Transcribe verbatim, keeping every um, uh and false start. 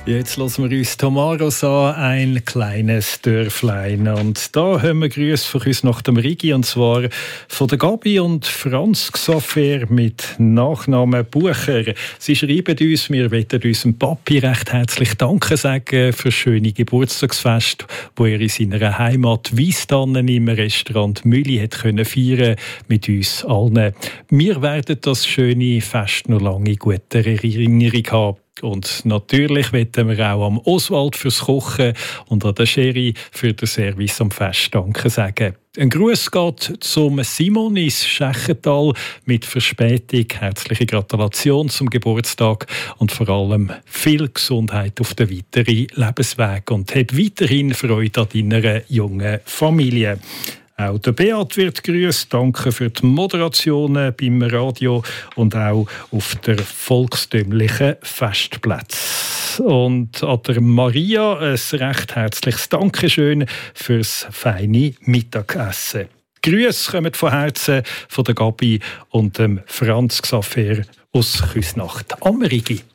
Jetzt lassen wir uns Tomaros an, ein kleines Dörflein. Und da haben wir Grüße von uns nach dem Rigi, und zwar von der Gabi und Franz Xaver mit Nachnamen Bucher. Sie schreiben uns, wir wollen unserem Papi recht herzlich Danke sagen für das schöne Geburtstagsfest, wo er in seiner Heimat Wiesdannen im Restaurant Mülli hat können feiern mit uns allen. Wir werden das schöne Fest noch lange in guter Erinnerung haben. Und natürlich wollen wir auch am Oswald fürs Kochen und an der Sherry für den Service am Fest Danke sagen. Ein Gruß geht zum Simon ins Schächental mit Verspätung. Herzliche Gratulation zum Geburtstag und vor allem viel Gesundheit auf den weiteren Lebensweg. Und hab weiterhin Freude an deiner jungen Familie. Auch der Beat wird grüßt. Danke für die Moderationen beim Radio und auch auf der volkstümlichen Festplätze. Und an der Maria ein recht herzliches Dankeschön fürs feine Mittagessen. Grüße kommen von Herzen von der Gabi und dem Franz Xaver aus Küsnacht am Rigi.